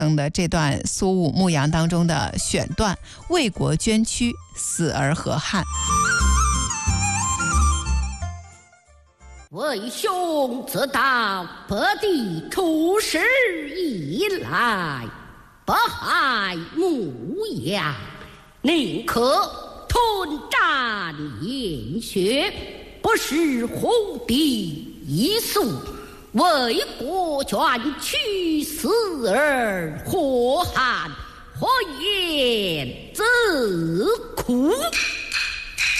的这段苏武牧羊当中的选段：为国捐躯，死而何憾。 为兄自到北地出师以来，不害牧羊，宁可吞战饮血，不食红地一粟，为国捐躯，死而何憾？何言自苦？